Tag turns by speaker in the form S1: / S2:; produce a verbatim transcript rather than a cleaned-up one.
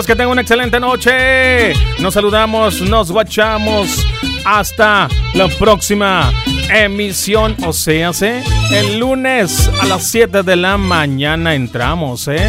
S1: Que tengan una excelente noche. Nos saludamos, nos guachamos. Hasta la próxima emisión. O sea, ¿eh? El lunes a las siete de la mañana entramos, ¿eh?